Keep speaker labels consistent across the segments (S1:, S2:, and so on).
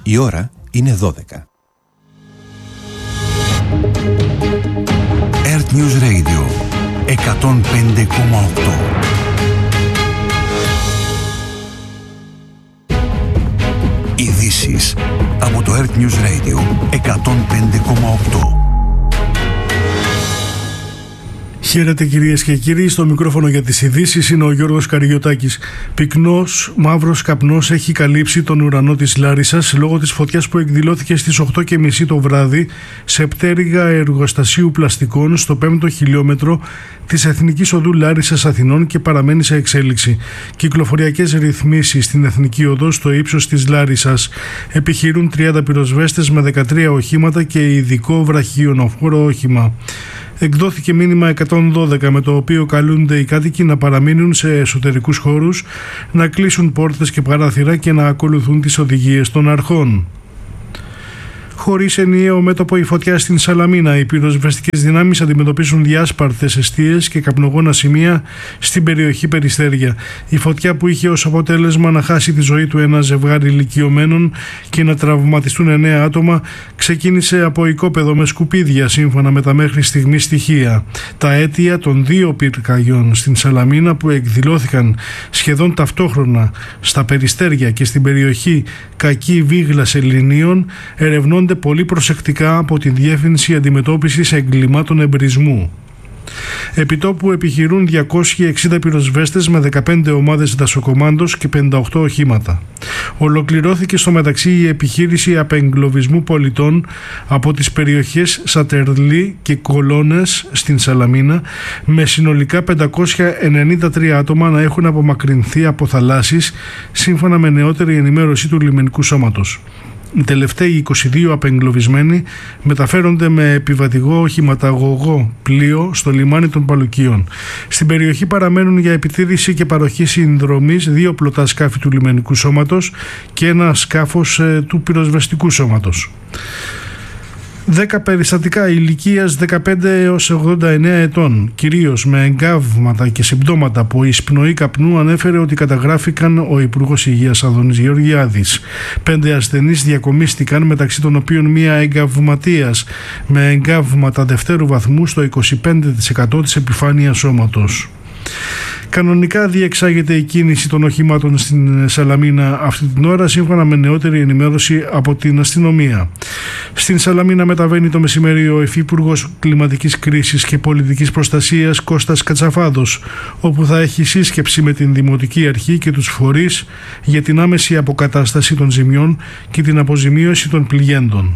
S1: Η ώρα είναι 12.
S2: Earth News Radio 105,8. Ειδήσεις από το Earth News Radio 105,8.
S3: Χαίρετε κυρίες και κύριοι, στο μικρόφωνο για τις ειδήσεις είναι ο Γιώργος Καριωτάκης. Πυκνός μαύρος καπνός έχει καλύψει τον ουρανό της Λάρισσας λόγω της φωτιάς που εκδηλώθηκε στις 8:30 το βράδυ σε πτέρυγα εργοστασίου πλαστικών στο 5ο χιλιόμετρο της Εθνικής Οδού Λάρισσας Αθηνών και παραμένει σε εξέλιξη. Κυκλοφοριακές ρυθμίσεις στην Εθνική Οδό στο ύψος της Λάρισσας. Επιχειρούν 30 πυροσβέστες με 13 οχήματα και ειδικό βραχιονοφόρο όχημα. Εκδόθηκε μήνυμα 112 με το οποίο καλούνται οι κάτοικοι να παραμείνουν σε εσωτερικούς χώρους, να κλείσουν πόρτες και παράθυρα και να ακολουθούν τις οδηγίες των αρχών. Χωρίς ενιαίο μέτωπο η φωτιά στην Σαλαμίνα, οι πυροσβεστικές δυνάμεις αντιμετωπίζουν διάσπαρτες εστίες και καπνογόνα σημεία στην περιοχή Περιστέρια. Η φωτιά που είχε ως αποτέλεσμα να χάσει τη ζωή του ένα ζευγάρι ηλικιωμένων και να τραυματιστούν 9 άτομα ξεκίνησε από οικόπεδο με σκουπίδια σύμφωνα με τα μέχρι στιγμή στοιχεία. Τα αίτια των 2 πυρκαγιών στην Σαλαμίνα που εκδηλώθηκαν σχεδόν ταυτόχρονα στα Περιστέρια και στην περιοχή Κακή Βίγλας Ελληνίων ερευνώνται πολύ προσεκτικά από τη Διεύθυνση Αντιμετώπισης Εγκλημάτων Εμπρισμού. Επιτόπου επιχειρούν 260 πυροσβέστες με 15 ομάδες δασοκομάντος και 58 οχήματα. Ολοκληρώθηκε στο μεταξύ η επιχείρηση απεγκλωβισμού πολιτών από τις περιοχές Σατερλή και Κολώνες στην Σαλαμίνα, με συνολικά 593 άτομα να έχουν απομακρυνθεί από θαλάσσης, σύμφωνα με νεότερη ενημέρωση του λιμενικού σώματος. Οι τελευταίοι 22 απεγκλωβισμένοι μεταφέρονται με επιβατηγό οχηματαγωγό πλοίο στο λιμάνι των Παλουκίων. Στην περιοχή παραμένουν για επιτήρηση και παροχή συνδρομής 2 πλωτά σκάφη του λιμενικού σώματος και ένα σκάφος του πυροσβεστικού σώματος. 10 περιστατικά ηλικίας 15 έως 89 ετών, κυρίως με εγκάβματα και συμπτώματα από εισπνοή καπνού, ανέφερε ότι καταγράφηκαν ο Υπουργός Υγείας Αδώνης Γεωργιάδης. 5 ασθενείς διακομίστηκαν, μεταξύ των οποίων μία εγκαυματίας με εγκάβματα δευτέρου βαθμού στο 25% της επιφάνειας σώματος. Κανονικά διεξάγεται η κίνηση των οχημάτων στην Σαλαμίνα αυτή την ώρα, σύμφωνα με νεότερη ενημέρωση από την αστυνομία. Στην Σαλαμίνα μεταβαίνει το μεσημέρι ο Υφυπουργός Κλιματικής Κρίσης και Πολιτικής Προστασίας Κώστας Κατσαφάδος, όπου θα έχει σύσκεψη με την Δημοτική Αρχή και τους φορείς για την άμεση αποκατάσταση των ζημιών και την αποζημίωση των πληγέντων.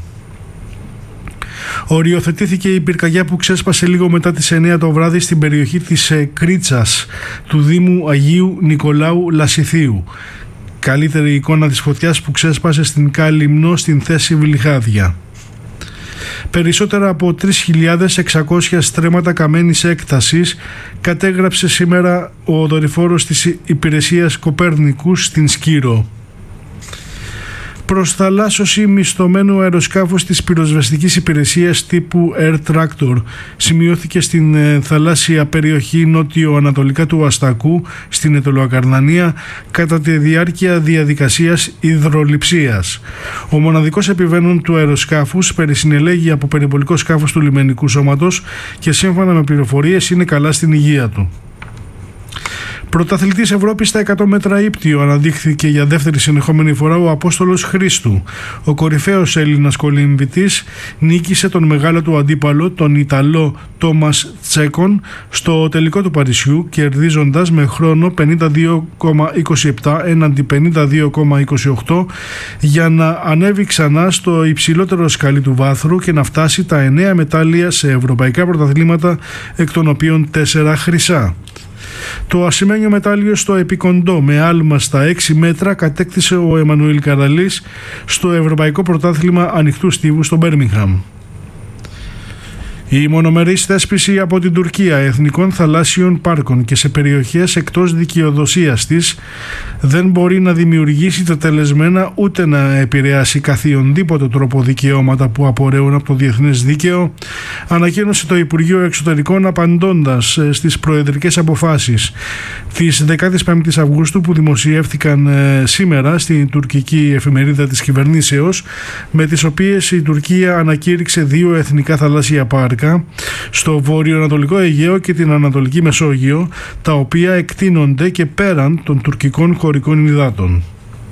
S3: Οριοθετήθηκε η πυρκαγιά που ξέσπασε λίγο μετά τις 9 το βράδυ στην περιοχή της Κρίτσας του Δήμου Αγίου Νικολάου Λασιθίου. Καλύτερη εικόνα της φωτιάς που ξέσπασε στην Κάλυμνο στην θέση Βιλιχάδια. Περισσότερα από 3.600 στρέμματα καμένης έκτασης κατέγραψε σήμερα ο δορυφόρος της υπηρεσίας Κοπέρνικου στην Σκύρο. Προς θαλάσσωση μισθωμένου αεροσκάφους της πυροσβεστικής υπηρεσίας τύπου Air Tractor σημειώθηκε στην θαλάσσια περιοχή νότιο-ανατολικά του Αστακού στην Αιτωλοακαρνανία κατά τη διάρκεια διαδικασίας υδρολειψίας. Ο μοναδικός επιβαίνων του αεροσκάφους περισυνελέγει από περιβολικό σκάφος του λιμενικού σώματος και σύμφωνα με πληροφορίες είναι καλά στην υγεία του. Πρωταθλητής Ευρώπης στα 100 μέτρα ύπτιο αναδείχθηκε για δεύτερη συνεχόμενη φορά ο Απόστολος Χρήστου. Ο κορυφαίος Έλληνας κολυμβητής νίκησε τον μεγάλο του αντίπαλο, τον Ιταλό Τόμας Τσέκον, στο τελικό του Παρισιού, κερδίζοντας με χρόνο 52,27 έναντι 52,28 για να ανέβει ξανά στο υψηλότερο σκαλί του βάθρου και να φτάσει τα 9 μετάλλια σε ευρωπαϊκά πρωταθλήματα, εκ των οποίων 4 χρυσά. Το ασημένιο μετάλλιο στο επικοντό με άλμα στα 6 μέτρα κατέκτησε ο Εμμανουήλ Καραλής στο Ευρωπαϊκό Πρωτάθλημα Ανοιχτού Στίβου στο Μπέρμιγχαμ. Η μονομερής θέσπιση από την Τουρκία εθνικών θαλάσσιων πάρκων και σε περιοχές εκτός δικαιοδοσίας της δεν μπορεί να δημιουργήσει τετελεσμένα ούτε να επηρεάσει καθιονδήποτε τρόπο δικαιώματα που απορρέουν από το διεθνές δίκαιο, ανακοίνωσε το Υπουργείο Εξωτερικών απαντώντας στις προεδρικές αποφάσεις της 15ης Αυγούστου που δημοσιεύτηκαν σήμερα στην τουρκική εφημερίδα της κυβερνήσεως, με τις οποίες η Τουρκία ανακήρυξε 2 εθνικά θαλάσσια πάρκα στο βορειοανατολικό Αιγαίο και την Ανατολική Μεσόγειο, τα οποία εκτείνονται και πέραν των τουρκικών χωρικών υδάτων.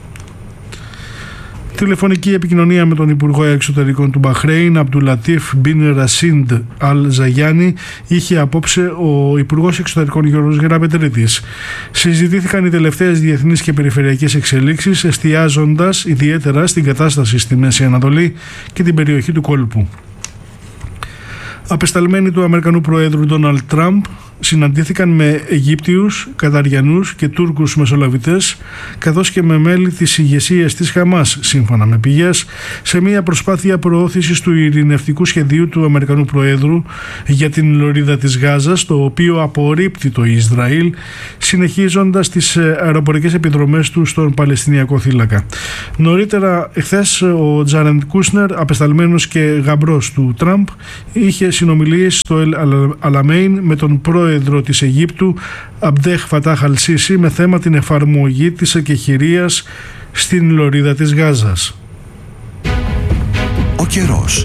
S3: Τηλεφωνική επικοινωνία με τον Υπουργό Εξωτερικών του Μπαχρέιν, Αμπτουλατίφ Μπιν Ρασίντ Αλ Ζαγιάννη, είχε απόψε ο Υπουργός Εξωτερικών Γιώργος Γεραπετρίτης. Συζητήθηκαν οι τελευταίες διεθνείς και περιφερειακές εξελίξεις, εστιάζοντας ιδιαίτερα στην κατάσταση στη Μέση Ανατολή και την περιοχή του κόλπου. Απεσταλμένοι του Αμερικανού Προέδρου Ντόναλντ Τραμπ συναντήθηκαν με Αιγύπτιους, Καταριανούς και Τούρκους μεσολαβητές, καθώς και με μέλη της ηγεσίας της Χαμάς, σύμφωνα με πηγές, σε μια προσπάθεια προώθησης του ειρηνευτικού σχεδίου του Αμερικανού Προέδρου για την λωρίδα της Γάζας, το οποίο απορρίπτει το Ισραήλ, συνεχίζοντας τις αεροπορικές επιδρομές του στον Παλαιστινιακό θύλακα. Νωρίτερα, εχθές, ο Τζάρεντ Κούσνερ, απεσταλμένος και γαμπρός του Τραμπ, είχε συνομιλίες στο Ελ Αλαμέιν με τον πρόεδρο της Αιγύπτου Αμπτέχ Φατάχ Αλ Σίσι με θέμα την εφαρμογή της εκεχηρίας στην λωρίδα της Γάζας.
S2: Ο καιρός.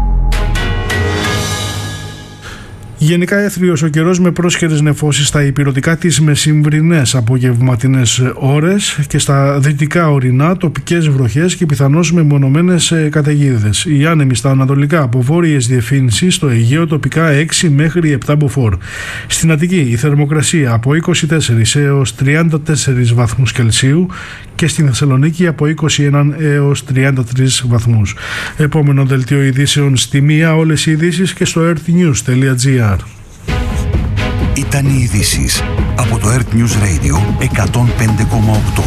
S3: Γενικά έθριος ο καιρός με πρόσχερες νεφώσεις στα ηπειρωτικά της μεσημβρινές απογευματινές ώρες και στα δυτικά ορεινά τοπικές βροχές και πιθανώς μεμονωμένες καταιγίδες. Οι άνεμοι στα ανατολικά από βόρειες διευθύνσεις, στο Αιγαίο τοπικά 6 μέχρι 7 μποφόρ. Στην Αττική η θερμοκρασία από 24 έως 34 βαθμούς Κελσίου και στην Θεσσαλονίκη από 21 έως 33 βαθμούς. Επόμενο δελτίο ειδήσεων στη μία, όλες οι ειδήσεις και στο earthnews.gr.
S2: Ήταν οι ειδήσεις από το Earth News Radio 105,8.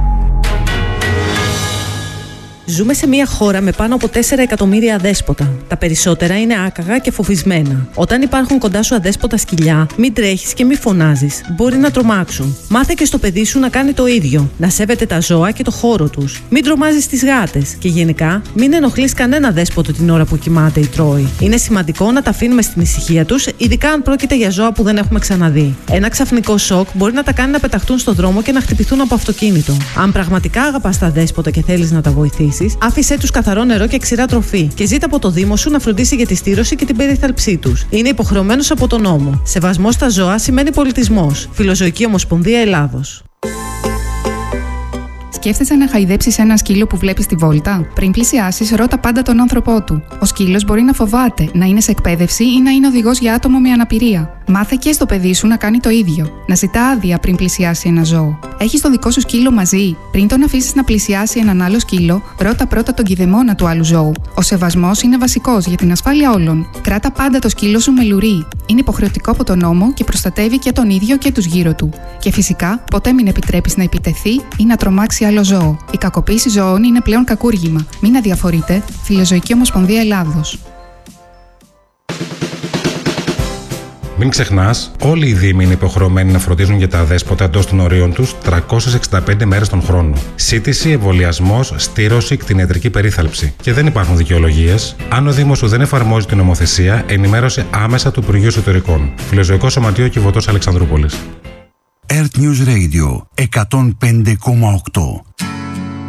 S1: Ζούμε σε μια χώρα με πάνω από 4 εκατομμύρια αδέσποτα. Τα περισσότερα είναι άκαγα και φοβισμένα. Όταν υπάρχουν κοντά σου αδέσποτα σκυλιά, μην τρέχεις και μην φωνάζεις. Μπορεί να τρομάξουν. Μάθε και στο παιδί σου να κάνει το ίδιο. Να σέβεται τα ζώα και το χώρο τους. Μην τρομάζεις τις γάτες. Και γενικά, μην ενοχλείς κανένα δέσποτο την ώρα που κοιμάται ή τρώει. Είναι σημαντικό να τα αφήνουμε στην ησυχία τους, ειδικά αν πρόκειται για ζώα που δεν έχουμε ξαναδεί. Ένα ξαφνικό σοκ μπορεί να τα κάνει να πεταχτούν στον δρόμο και να χτυπηθούν από αυτοκίνητο. Αν πραγματικά αγαπάς τα δέσποτα και θέλεις να τα βοηθήσεις, άφησέ τους καθαρό νερό και ξηρά τροφή και ζήτα από το Δήμο σου να φροντίσει για τη στήρωση και την περίθαλψή τους. Είναι υποχρεωμένος από τον νόμο. Σεβασμός στα ζώα σημαίνει πολιτισμός. Φιλοζωική Ομοσπονδία Ελλάδος.
S4: Σκέφτεσαι να χαϊδέψεις ένα σκύλο που βλέπεις στη βόλτα? Πριν πλησιάσεις, ρώτα πάντα τον άνθρωπό του. Ο σκύλος μπορεί να φοβάται, να είναι σε εκπαίδευση ή να είναι οδηγός για άτομο με αναπηρία. Μάθε και στο παιδί σου να κάνει το ίδιο. Να ζητά άδεια πριν πλησιάσει ένα ζώο. Έχεις το δικό σου σκύλο μαζί? Πριν τον αφήσεις να πλησιάσει έναν άλλο σκύλο, ρώτα πρώτα τον κηδεμόνα του άλλου ζώου. Ο σεβασμός είναι βασικός για την ασφάλεια όλων. Κράτα πάντα το σκύλο σου με λουρί. Είναι υποχρεωτικό από τον νόμο και προστατεύει και τον ίδιο και τους γύρω του. Και φυσικά, ποτέ μην επιτρέπεις να επιτεθεί ή να τρομάξει άλλο ζώο. Η κακοποίηση ζώων είναι πλέον κακούργημα. Μην αδιαφορείτε. Φιλοζωική Ομοσπονδία Ελλάδος.
S5: Μην ξεχνάς, όλοι οι Δήμοι είναι υποχρεωμένοι να φροντίζουν για τα αδέσποτα εντός των ορίων τους 365 μέρες τον χρόνο. Σύτηση, εμβολιασμός, στήρωση, κτηνιατρική περίθαλψη. Και δεν υπάρχουν δικαιολογίες. Αν ο Δήμος σου δεν εφαρμόζει την νομοθεσία, ενημέρωσε άμεσα του Υπουργείου Εσωτερικών. Φιλοζωικό Σωματείο Κιβωτός Αλεξανδρούπολης.
S2: Earth News Radio 105,8.